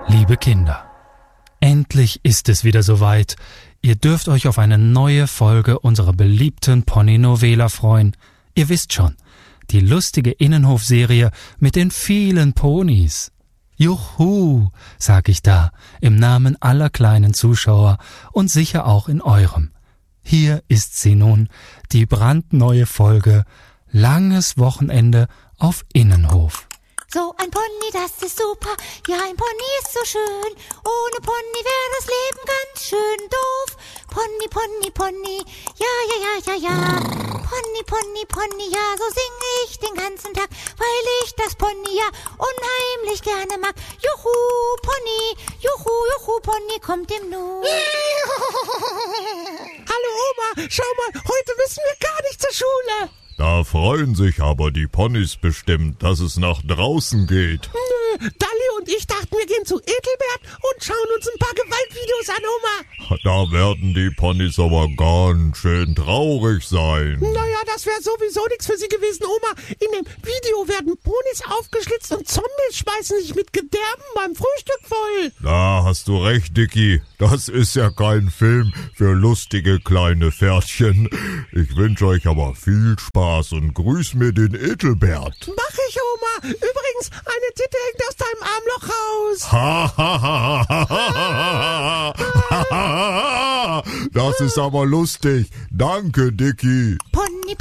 Liebe Kinder, endlich ist es wieder soweit. Ihr dürft euch auf eine neue Folge unserer beliebten Pony-Novela freuen. Ihr wisst schon, die lustige Innenhofserie mit den vielen Ponys. Juhu, sag ich da, im Namen aller kleinen Zuschauer und sicher auch in eurem. Hier ist sie nun, die brandneue Folge Langes Wochenende auf Innenhof. So ein Pony, das ist super, ja ein Pony ist so schön, ohne Pony wäre das Leben ganz schön doof. Pony, Pony, Pony, ja. Pony, Pony, Pony, ja, so singe ich den ganzen Tag, weil ich das Pony ja unheimlich gerne mag. Juhu, Pony kommt im Nu. Hallo Oma, schau mal, heute müssen wir gar nicht zur Schule. Da freuen sich aber die Ponys bestimmt, dass es nach draußen geht. Nö, Dalli und ich dachten, wir gehen zu Etelbert und schauen uns ein paar Gewaltvideos an, Oma. Da werden die Ponys aber ganz schön traurig sein. Naja, das wäre sowieso nichts für sie gewesen, Oma. In dem Video werden Ponys aufgeschlitzt und Zombies schmeißen sich mit Gedärmen beim Frühstück voll. Da hast du recht, Dicky. Das ist ja kein Film für lustige kleine Pferdchen. Ich wünsche euch aber viel Spaß und grüß mir den Etelbert. Mach ich, Oma. Übrigens, eine Titte hängt aus deinem Armloch raus. Ha, ha, ha, ha, ha, ha, ha. Das ist aber lustig. Danke, Dicky. Pony,